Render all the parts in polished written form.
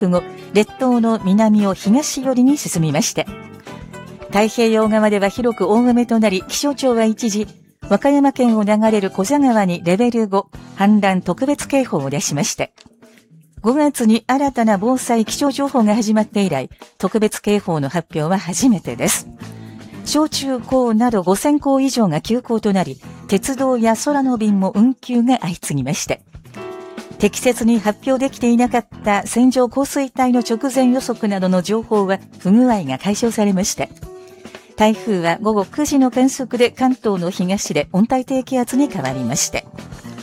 後、列島の南を東寄りに進みまして、太平洋側では広く大雨となり、気象庁は一時、和歌山県を流れる古座川にレベル5、氾濫特別警報を出しまして、5月に新たな防災気象情報が始まって以来、特別警報の発表は初めてです。小中高など5000校以上が休校となり、鉄道や空の便も運休が相次ぎまして、適切に発表できていなかった線状降水帯の直前予測などの情報は不具合が解消されまして、台風は午後9時の観測で関東の東で温帯低気圧に変わりまして、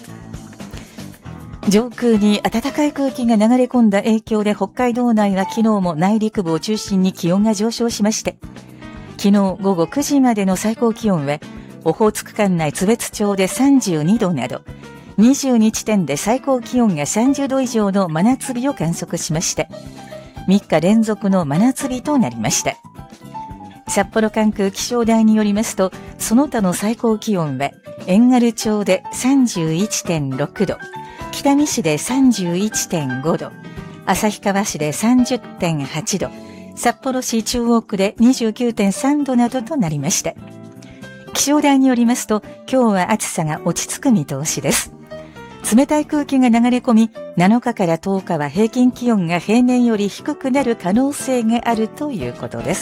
上空に暖かい空気が流れ込んだ影響で北海道内は昨日も内陸部を中心に気温が上昇しまして、昨日午後9時までの最高気温はオホーツク管内津別町で32度など、22地点で最高気温が30度以上の真夏日を観測しまして、3日連続の真夏日となりました。札幌管区気象台によりますと、その他の最高気温は遠軽町で 31.6 度、北見市で 31.5 度、旭川市で 30.8 度、札幌市中央区で 29.3 度などとなりました。気象台によりますと、今日は暑さが落ち着く見通しです。冷たい空気が流れ込み、7日から10日は平均気温が平年より低くなる可能性があるということです。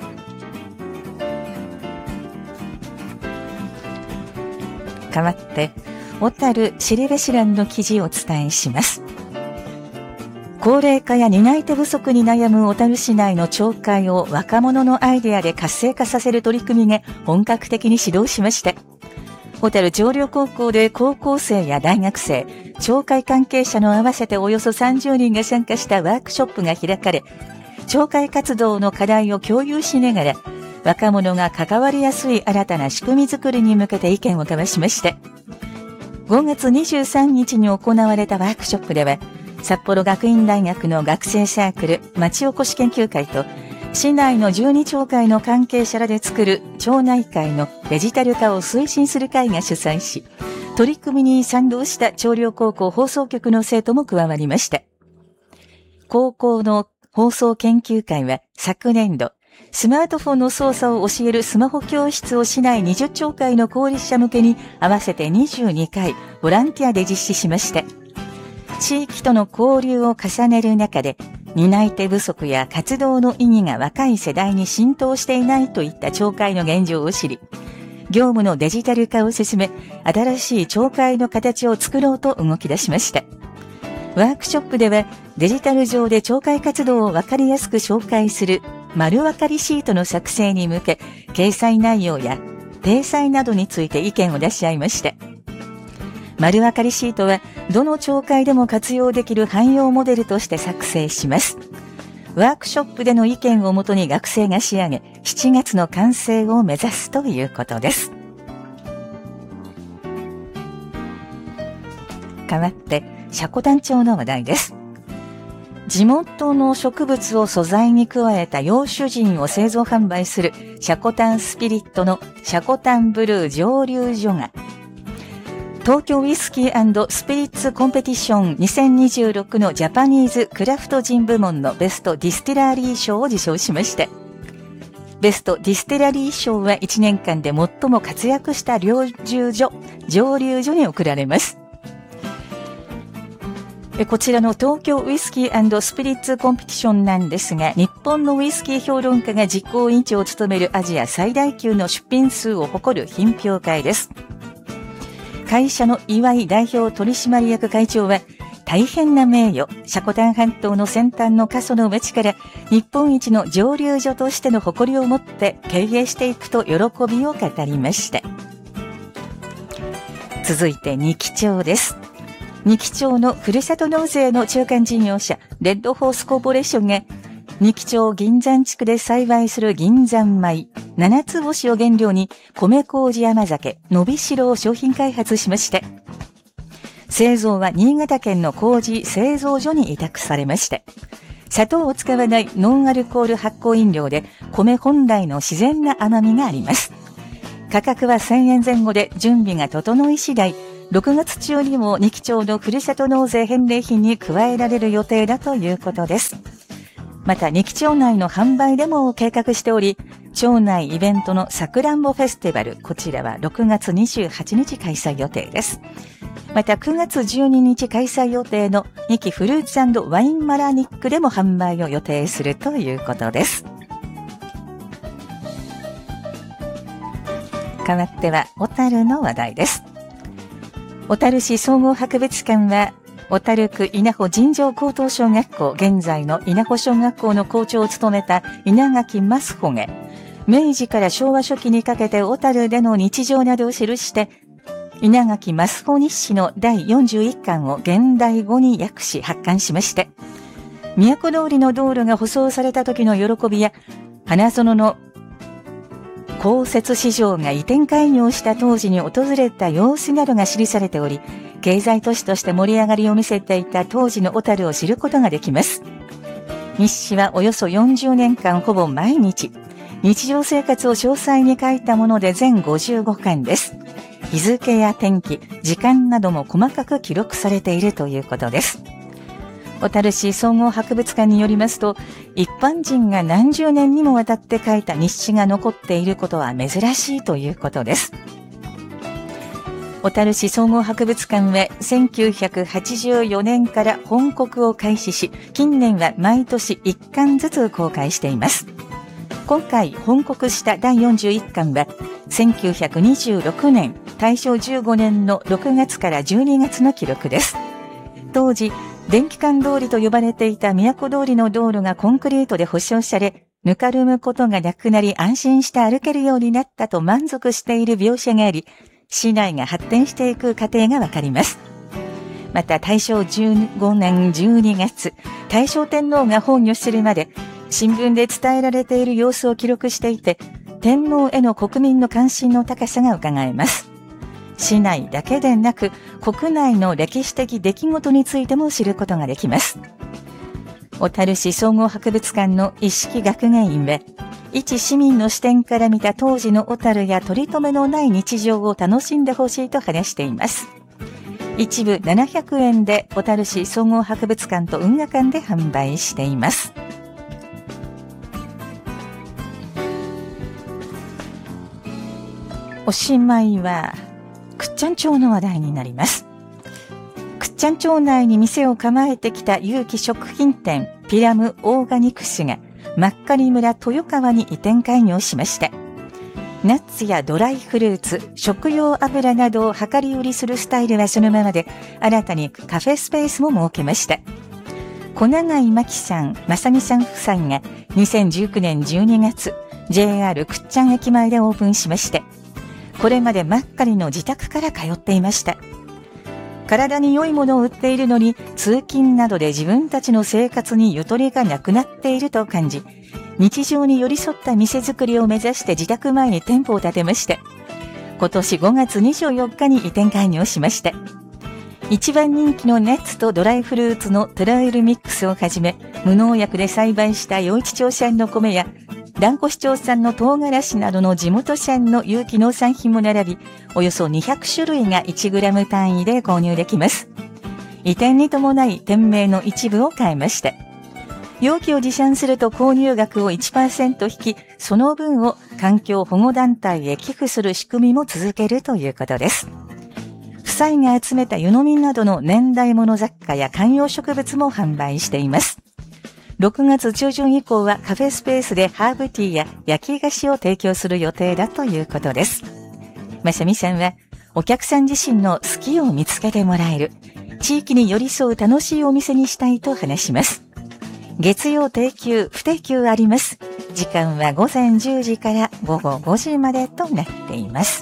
代わって、小樽知部市欄の記事をお伝えします。高齢化や担い手不足に悩む小樽市内の町会を若者のアイデアで活性化させる取り組みが本格的に始動しました。小樽上陵高校で高校生や大学生、町会関係者の合わせておよそ30人が参加したワークショップが開かれ、町会活動の課題を共有しながら、若者が関わりやすい新たな仕組み作りに向けて意見を交わしました。5月23日に行われたワークショップでは、札幌学院大学の学生サークル町おこし研究会と市内の12町会の関係者らで作る町内会のデジタル化を推進する会が主催し、取り組みに賛同した長陵高校放送局の生徒も加わりました。高校の放送研究会は昨年度、スマートフォンの操作を教えるスマホ教室を市内20町会の公立者向けに合わせて22回ボランティアで実施しました。地域との交流を重ねる中で、担い手不足や活動の意義が若い世代に浸透していないといった町会の現状を知り、業務のデジタル化を進め、新しい町会の形を作ろうと動き出しました。ワークショップでは、デジタル上で町会活動をわかりやすく紹介する丸わかりシートの作成に向け、掲載内容や体裁などについて意見を出し合いました。丸わかりシートは、どの町会でも活用できる汎用モデルとして作成します。ワークショップでの意見をもとに学生が仕上げ、7月の完成を目指すということです。代わって、積丹町の話題です。地元の植物を素材に加えた洋酒ジンを製造販売する積丹スピリットの積丹ブルー蒸留所が、東京ウイスキー&スピリッツコンペティション2026のジャパニーズクラフトジン部門のベストディスティラリー賞を受賞しました。ベストディスティラリー賞は1年間で最も活躍した蒸留所に贈られます。こちらの東京ウイスキー&スピリッツコンペティションなんですが、日本のウイスキー評論家が実行委員長を務めるアジア最大級の出品数を誇る品評会です。会社の岩井代表取締役会長は、大変な名誉、積丹半島の先端の過疎の町から日本一の蒸留所としての誇りを持って経営していくと喜びを語りました。続いて二木町です。二木町のふるさと納税の中間事業者、レッドホースコーポレーションが、二木町銀山地区で栽培する銀山米、七つ星を原料に米麹甘酒、のびしろを商品開発しました。製造は新潟県の麹製造所に委託されました。砂糖を使わないノンアルコール発酵飲料で米本来の自然な甘みがあります。価格は1000円前後で準備が整い次第、 6月中にも二木町のふるさと納税返礼品に加えられる予定だということです。また、二木町内の販売でも計画しており、町内イベントのさくらんぼフェスティバル、こちらは6月28日開催予定です。また、9月12日開催予定の二木フルーツ&ワインマラニックでも販売を予定するということです。代わっては、小樽の話題です。小樽市総合博物館は、小樽区稲穂尋常高等小学校、現在の稲穂小学校の校長を務めた稲垣益穂が、明治から昭和初期にかけて小樽での日常などを記して、稲垣益穂日誌の第41巻を現代語に訳し発刊しまして、都通りの道路が舗装された時の喜びや、花園の公設市場が移転開業した当時に訪れた様子などが記されており、経済都市として盛り上がりを見せていた当時の小樽を知ることができます。日誌はおよそ40年間ほぼ毎日、日常生活を詳細に書いたもので全55巻です。日付や天気、時間なども細かく記録されているということです。小樽市総合博物館によりますと、一般人が何十年にもわたって書いた日誌が残っていることは珍しいということです。小樽市総合博物館は1984年から本国を開始し、近年は毎年1巻ずつ公開しています。今回本国した第41巻は、1926年、大正15年の6月から12月の記録です。当時、電気管通りと呼ばれていた都通りの道路がコンクリートで舗装され、ぬかるむことがなくなり安心して歩けるようになったと満足している描写があり、市内が発展していく過程がわかります。また大正15年12月、大正天皇が崩御するまで、新聞で伝えられている様子を記録していて、天皇への国民の関心の高さが伺えます。市内だけでなく、国内の歴史的出来事についても知ることができます。小樽市総合博物館の一色学芸員は、一市民の視点から見た当時の小樽や取り留めのない日常を楽しんでほしいと話しています。一部700円で小樽市総合博物館と運河館で販売しています。おしまいは、倶知安町の話題になります。倶知安町内に店を構えてきた有機食品店ピラムオーガニクスが真っ赤に村豊川に移転開業しました。ナッツやドライフルーツ、食用油などを量り売りするスタイルはそのままで、新たにカフェスペースも設けました。小永井真紀さん、正美さん夫妻が2019年12月、JR 倶知安駅前でオープンしまして、これまでマッカリの自宅から通っていました。体に良いものを売っているのに、通勤などで自分たちの生活にゆとりがなくなっていると感じ、日常に寄り添った店作りを目指して自宅前に店舗を建てました。今年5月24日に移転開業しました。一番人気のナッツとドライフルーツのトライルミックスをはじめ、無農薬で栽培した余市町産の米や、蘭越町産の唐辛子などの地元産の有機農産品も並び、およそ200種類が 1g 単位で購入できます。移転に伴い店名の一部を変えました。容器を持参すると購入額を 1% 引き、その分を環境保護団体へ寄付する仕組みも続けるということです。夫妻が集めた湯飲みなどの年代物雑貨や観葉植物も販売しています。6月中旬以降はカフェスペースでハーブティーや焼き菓子を提供する予定だということです。まさみさんは、お客さん自身の好きを見つけてもらえる、地域に寄り添う楽しいお店にしたいと話します。月曜定休、不定休あります。時間は午前10時から午後5時までとなっています。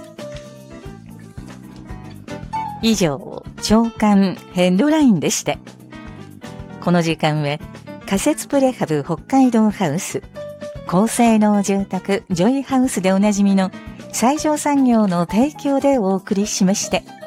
以上、朝刊ヘッドラインでした。この時間は、仮設プレハブ北海道ハウス、高性能住宅ジョイハウスでおなじみの西条産業の提供でお送りしました。